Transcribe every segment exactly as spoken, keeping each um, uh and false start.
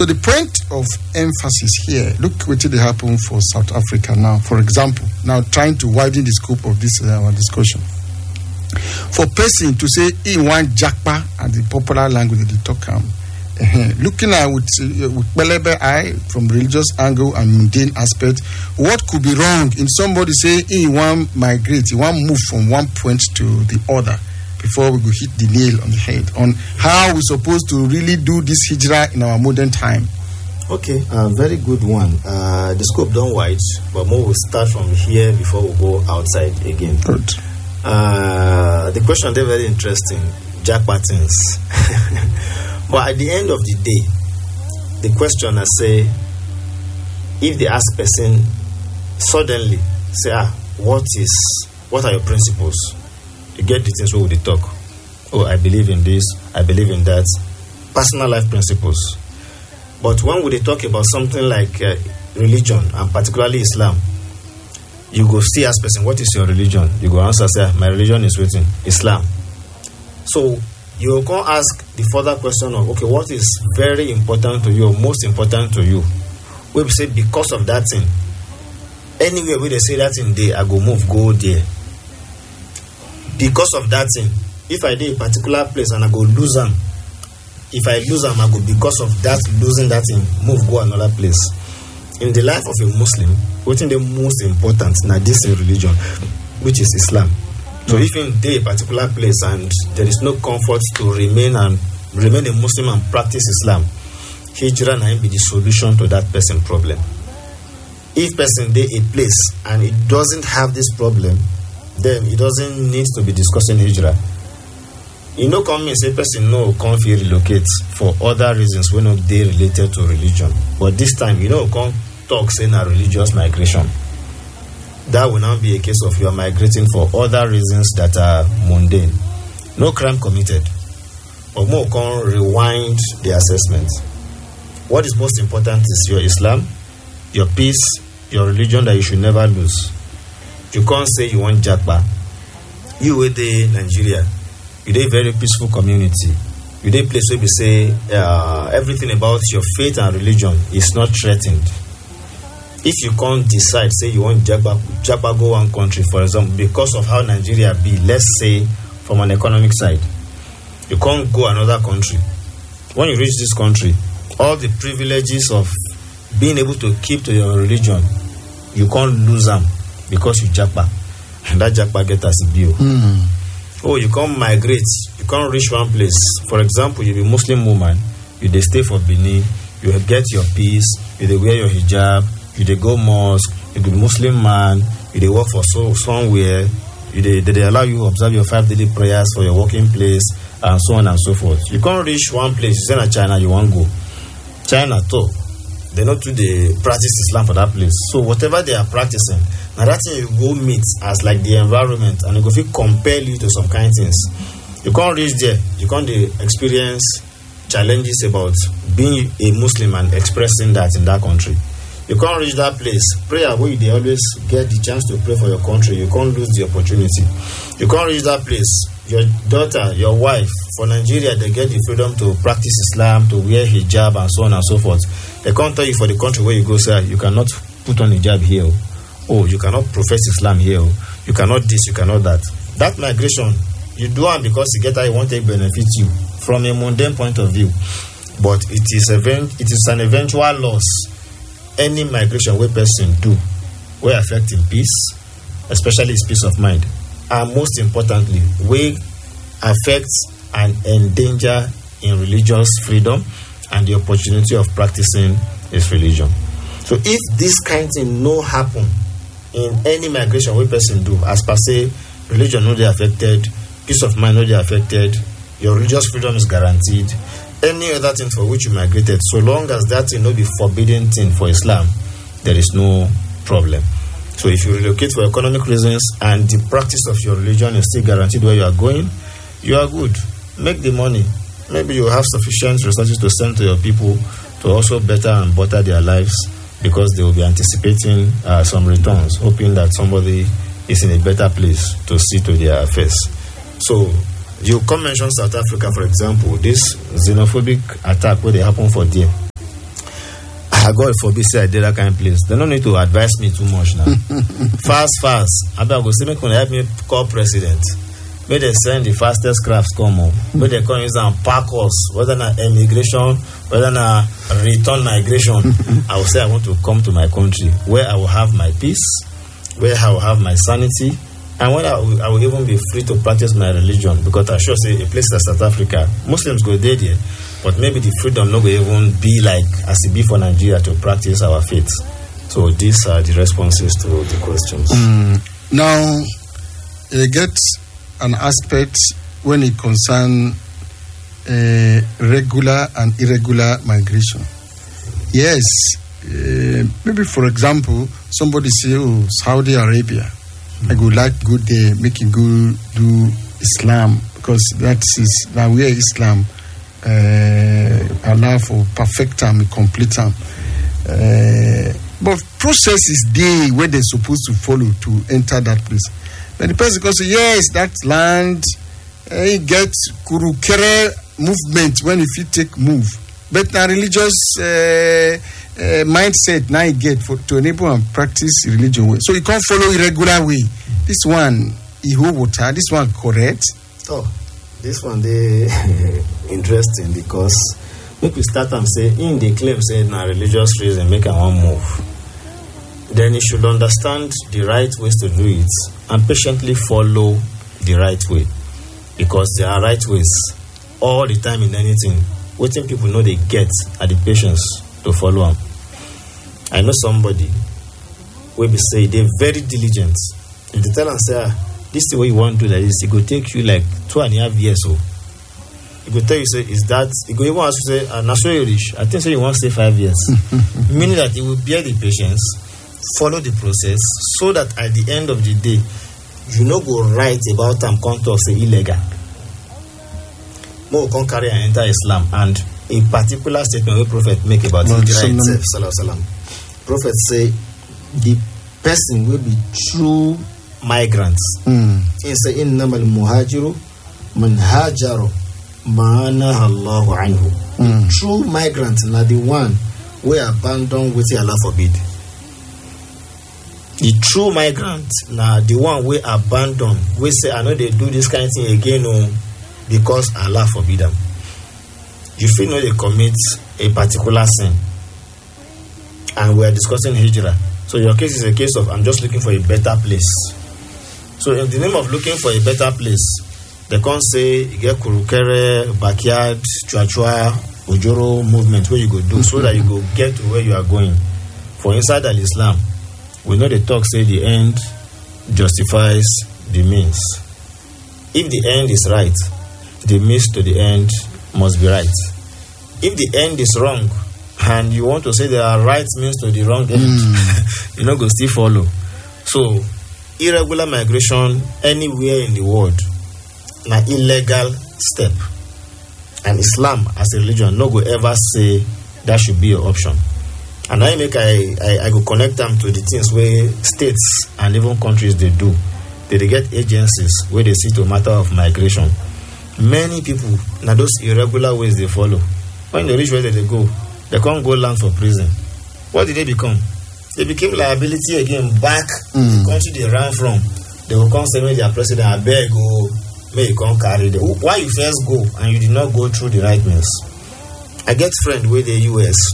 So the point of emphasis here, look what did happen for South Africa now, for example, now trying to widen the scope of this uh, our discussion. For person to say in one Jakpa and the popular language they talk um, uh, looking at with uh, with Belebe eye from religious angle and mundane aspect, what could be wrong in somebody say in one migrate, in one move from one point to the other before we go hit the nail on the head on how we're supposed to really do this hijrah in our modern time? Okay, uh, very good one. Uh, the scope don't wide, but more will start from here before we go outside again. Good. Uh, the question they're very interesting, Jack Martins. But at the end of the day, the question I say, if they ask person suddenly, say, ah, what is, what are your principles? You get the things where they talk. Oh, I believe in this, I believe in that. Personal life principles. But when would they talk about something like uh, religion, and particularly Islam, you go see ask person, what is your religion? You go answer, say, my religion is written, Islam. So you will go ask the further question of, okay, what is very important to you, or most important to you? We will say, because of that thing, anywhere where they say that thing, they I go move, go there. Because of that thing, if I did a particular place and I go lose them, if I lose them, I go because of that losing that thing, move, go another place. In the life of a Muslim, what is the most important now this religion, which is Islam. So if in a particular place and there is no comfort to remain and remain a Muslim and practice Islam, hijrah may be the solution to that person problem. If person dey a place and it doesn't have this problem, then it doesn't need to be discussing hijrah. You know, come and say person no come here relocate for other reasons when not they related to religion. But this time, you know, come talk saying a religious migration. That will now be a case of you are migrating for other reasons that are mundane. No crime committed. But more can rewind the assessment. What is most important is your Islam, your peace, your religion that you should never lose. You can't say you want Jakba. You were the Nigeria. You dey very peaceful community. You dey place where we say uh, everything about your faith and religion is not threatened. If you can't decide, say you want Jakba, Jakba go one country, for example, because of how Nigeria be, let's say from an economic side, you can't go another country. When you reach this country, all the privileges of being able to keep to your religion, you can't lose them because you Jakba. And that Jakba get as a bill. Mm. Oh, you can't migrate. You can't reach one place. For example, you be Muslim woman, you dey stay for Benin, you get your peace, you dey wear your hijab, you dey go mosque, you be Muslim man, you dey work for so somewhere, you dey they, they allow you to observe your five daily prayers for your working place, and so on and so forth. You can't reach one place. You say na China, you want go. China too, they not do the practice Islam for that place. So whatever they are practicing, now that thing you go meet as like the environment, and it go feel compel you to some kind of things. You can't reach there. You can't experience challenges about being a Muslim and expressing that in that country. You can't reach that place. Prayer where they always get the chance to pray for your country. You can't lose the opportunity. You can't reach that place. Your daughter, your wife, for Nigeria, they get the freedom to practice Islam, to wear hijab, and so on and so forth. They can't tell you for the country where you go, sir, you cannot put on hijab here. Oh, you cannot profess Islam here. You cannot this, you cannot that. That migration, you do it because you get how you want to benefit you from a mundane point of view. But it is event, it is an eventual loss. Any migration where person do, where affecting peace, especially his peace of mind, and most importantly, where affects and endanger in religious freedom and the opportunity of practicing his religion. So if this kind of thing no happen in any migration where person do, as per se, religion no dey affected, peace of mind no dey affected, your religious freedom is guaranteed. Any other thing for which you migrated, so long as that thing no be forbidden thing for Islam, there is no problem. So if you relocate for economic reasons and the practice of your religion is still guaranteed where you are going, you are good. Make the money. Maybe you have sufficient resources to send to your people to also better and better their lives, because they will be anticipating uh, some returns, hoping that somebody is in a better place to see to their affairs. So you come mention South Africa, for example, this xenophobic attack where they happen for there. God forbid say I did that kind of place. They don't need to advise me too much now. fast, fast. I better go say, make one help me call president. May they send the fastest crafts come up. May they come use and pack us, whether na immigration, whether na return migration. I will say I want to come to my country where I will have my peace, where I will have my sanity, and when I will, I will even be free to practice my religion. Because I sure say a place like South Africa, Muslims go there, there, but maybe the freedom not will even be like as it be for Nigeria to practice our faith. So these are the responses to the questions. Mm. Now, you get an aspect when it concerns uh, regular and irregular migration. Yes, uh, maybe for example, somebody say, oh, Saudi Arabia, mm-hmm. I would like go there, make it go do Islam, because that is now where Islam uh, allow for perfect time, complete time. Uh, but process is there where they're supposed to follow to enter that place. But the person goes, yes, that land, uh, he gets kurukere movement when if you take move. But now religious uh, uh, mindset now you get for, to enable and practice religion way. So you can't follow irregular way. This one, he hold water. This one correct. Oh, this one they interesting because if we start and say in the claim say now religious reason make a one move. Then you should understand the right ways to do it and patiently follow the right way, because there are right ways all the time in anything. Waiting people know they get are the patience to follow them. I know somebody will be say they're very diligent. If they tell and say, ah, this is the way you want to do like this, it will take you like two and a half years. So it will tell you, say, is that, it will even ask you, say, ah, now so you rich. I think so you want to say five years. Meaning that it will bear the patience, follow the process, so that at the end of the day, you no go right about them contour say illegal. More can carry and enter Islam, and a particular statement where Prophet make about it itself. Prophet say the person will be true migrants. Mm. He say innamal muhajiru man hajaro ma'anaha Allahu anhu. Mm. True migrant na the one we abandon with Allah forbid. The true migrant now the one we abandon, we say I know they do this kind of thing again oh, because Allah forbid them. You feel know they commit a particular sin, and we are discussing hijrah. So your case is a case of I'm just looking for a better place. So in the name of looking for a better place, they can't say you get kurukere, backyard, chua chua, ojoro movement where you go do so that you go get to where you are going. For inside Al-Islam, we know the talk say the end justifies the means. If the end is right, the means to the end must be right. If the end is wrong, and you want to say there are right means to the wrong end, mm. you know, go still follow. So, irregular migration anywhere in the world, an illegal step. And Islam as a religion, no go ever say that should be your option. And I make I, I, I go connect them to the things where states and even countries they do. They, they get agencies where they see to matter of migration. Many people, now those irregular ways they follow. When they reach where they go, they can't go land for prison. What did they become? They became liability again back mm. the country they ran from. They will come say, may their president, I beg go, may you come carry them. Why you first go and you did not go through the right means? I get friend with the U S.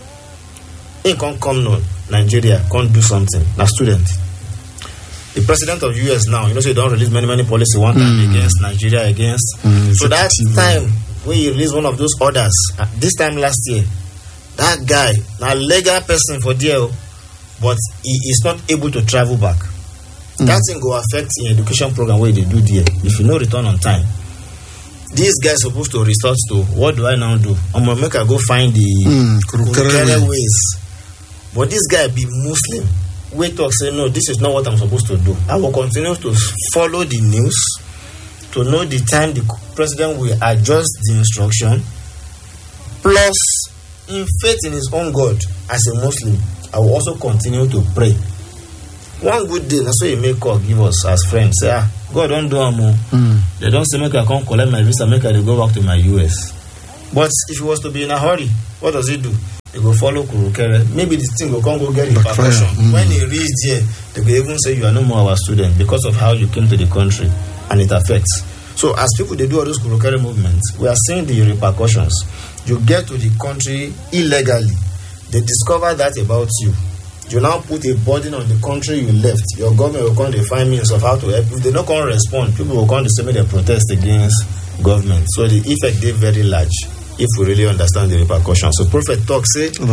He can't come no Nigeria, can't do something. Now student. The president of U S now, you know, so he don't release many, many policy one time mm. against Nigeria, against. Mm, so that time when he released one of those orders, uh, this time last year, that guy, now legal person for deal, but he is not able to travel back. Mm. That thing go affect in education program where they do there. If you no return on time, these guys supposed to resort to what do I now do? I'm gonna make I go find the mm, ways. But this guy be Muslim. We talk say no, this is not what I'm supposed to do. I will continue to follow the news to know the time the president will adjust the instruction. Plus, in faith in his own God as a Muslim, I will also continue to pray. One good day, that's why you make call give us as friends. Say, ah, God don't do more. Mm. They don't say make I come collect my visa, make I go back to my U S. But if he was to be in a hurry, what does he do? they go follow Kurukere. Maybe the thing will come go get repercussion. Mm. When he reach there, they will even say you are no more our student because of how you came to the country, and it affects. So as people they do all those Kurukere movements, we are seeing the repercussions. You get to the country illegally, they discover that about you. You now put a burden on the country you left. Your government will come to find means of how to help. If they don't come respond, people will come to say they protest against government. So the effect is very large if we really understand the repercussions. So Prophet talk say